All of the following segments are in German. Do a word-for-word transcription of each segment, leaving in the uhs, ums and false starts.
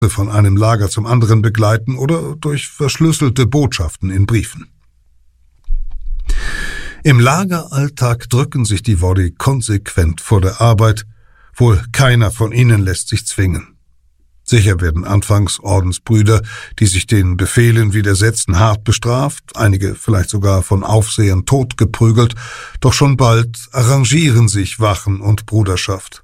von einem Lager zum anderen begleiten oder durch verschlüsselte Botschaften in Briefen. Im Lageralltag drücken sich die Wody konsequent vor der Arbeit, wohl keiner von ihnen lässt sich zwingen. Sicher werden anfangs Ordensbrüder, die sich den Befehlen widersetzen, hart bestraft, einige vielleicht sogar von Aufsehern totgeprügelt, doch schon bald arrangieren sich Wachen und Bruderschaft.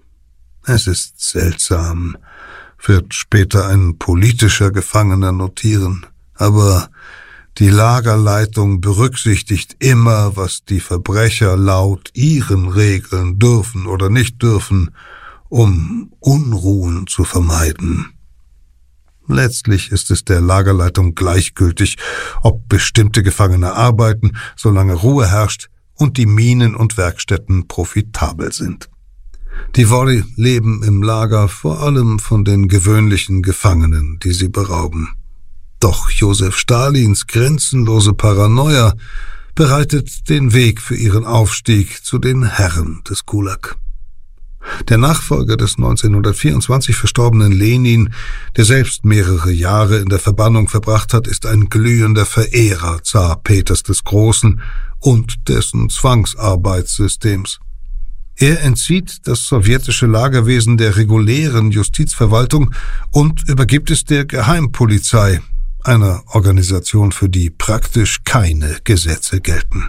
Es ist seltsam, wird später ein politischer Gefangener notieren, aber die Lagerleitung berücksichtigt immer, was die Verbrecher laut ihren Regeln dürfen oder nicht dürfen, um Unruhen zu vermeiden. Letztlich ist es der Lagerleitung gleichgültig, ob bestimmte Gefangene arbeiten, solange Ruhe herrscht und die Minen und Werkstätten profitabel sind. Die Wody leben im Lager vor allem von den gewöhnlichen Gefangenen, die sie berauben. Doch Josef Stalins grenzenlose Paranoia bereitet den Weg für ihren Aufstieg zu den Herren des Gulag. Der Nachfolger des neunzehnhundertvierundzwanzig verstorbenen Lenin, der selbst mehrere Jahre in der Verbannung verbracht hat, ist ein glühender Verehrer Zar Peters des Großen und dessen Zwangsarbeitssystems. Er entzieht das sowjetische Lagerwesen der regulären Justizverwaltung und übergibt es der Geheimpolizei, einer Organisation, für die praktisch keine Gesetze gelten.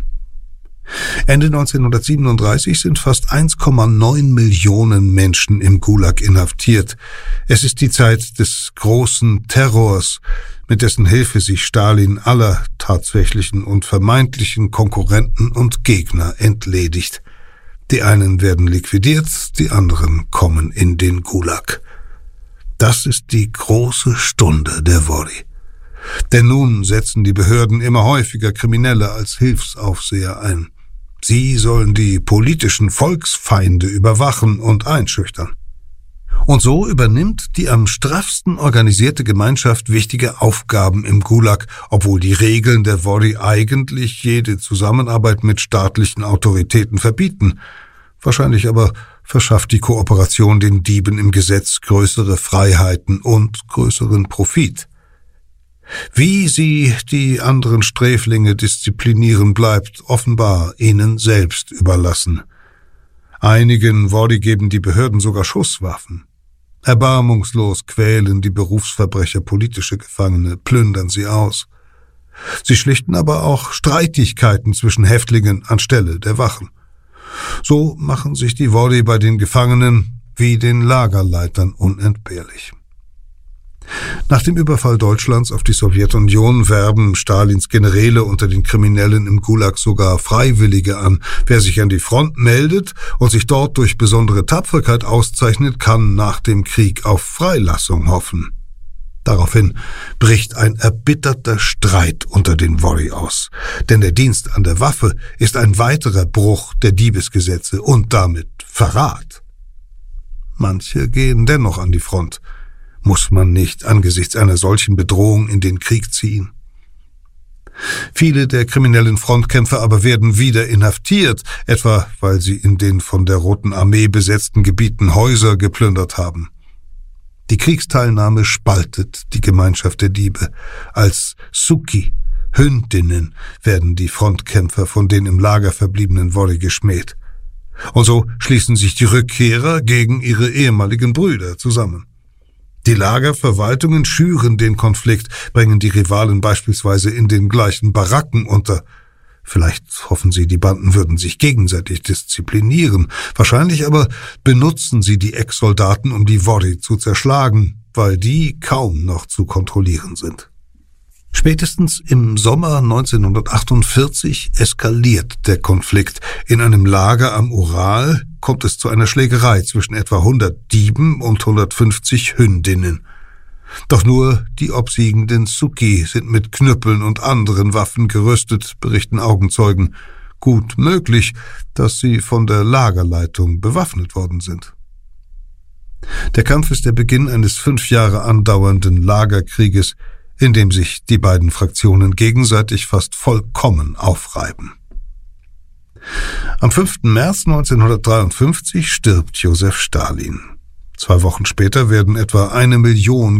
Ende neunzehnhundertsiebenunddreißig sind fast eins Komma neun Millionen Menschen im Gulag inhaftiert. Es ist die Zeit des großen Terrors, mit dessen Hilfe sich Stalin aller tatsächlichen und vermeintlichen Konkurrenten und Gegner entledigt. Die einen werden liquidiert, die anderen kommen in den Gulag. Das ist die große Stunde der Wody. Denn nun setzen die Behörden immer häufiger Kriminelle als Hilfsaufseher ein. Sie sollen die politischen Volksfeinde überwachen und einschüchtern. Und so übernimmt die am straffsten organisierte Gemeinschaft wichtige Aufgaben im Gulag, obwohl die Regeln der Wody eigentlich jede Zusammenarbeit mit staatlichen Autoritäten verbieten. Wahrscheinlich aber verschafft die Kooperation den Dieben im Gesetz größere Freiheiten und größeren Profit. Wie sie die anderen Sträflinge disziplinieren, bleibt offenbar ihnen selbst überlassen. Einigen Wody geben die Behörden sogar Schusswaffen. Erbarmungslos quälen die Berufsverbrecher politische Gefangene, plündern sie aus. Sie schlichten aber auch Streitigkeiten zwischen Häftlingen anstelle der Wachen. So machen sich die Wody bei den Gefangenen wie den Lagerleitern unentbehrlich. Nach dem Überfall Deutschlands auf die Sowjetunion werben Stalins Generäle unter den Kriminellen im Gulag sogar Freiwillige an. Wer sich an die Front meldet und sich dort durch besondere Tapferkeit auszeichnet, kann nach dem Krieg auf Freilassung hoffen. Daraufhin bricht ein erbitterter Streit unter den Wody aus, denn der Dienst an der Waffe ist ein weiterer Bruch der Diebesgesetze und damit Verrat. Manche gehen dennoch an die Front. Muss man nicht angesichts einer solchen Bedrohung in den Krieg ziehen? Viele der kriminellen Frontkämpfer aber werden wieder inhaftiert, etwa weil sie in den von der Roten Armee besetzten Gebieten Häuser geplündert haben. Die Kriegsteilnahme spaltet die Gemeinschaft der Diebe. Als Suki, Hündinnen, werden die Frontkämpfer von den im Lager verbliebenen Wody geschmäht. Und so schließen sich die Rückkehrer gegen ihre ehemaligen Brüder zusammen. Die Lagerverwaltungen schüren den Konflikt, bringen die Rivalen beispielsweise in den gleichen Baracken unter. Vielleicht hoffen sie, die Banden würden sich gegenseitig disziplinieren. Wahrscheinlich aber benutzen sie die Ex-Soldaten, um die Wody zu zerschlagen, weil die kaum noch zu kontrollieren sind. Spätestens im Sommer neunzehnhundertachtundvierzig eskaliert der Konflikt. In einem Lager am Ural kommt es zu einer Schlägerei zwischen etwa hundert Dieben und hundertfünfzig Hündinnen. Doch nur die obsiegenden Suki sind mit Knüppeln und anderen Waffen gerüstet, berichten Augenzeugen. Gut möglich, dass sie von der Lagerleitung bewaffnet worden sind. Der Kampf ist der Beginn eines fünf Jahre andauernden Lagerkrieges, in dem sich die beiden Fraktionen gegenseitig fast vollkommen aufreiben. Am fünften März neunzehnhundertdreiundfünfzig stirbt Josef Stalin. Zwei Wochen später werden etwa eine Million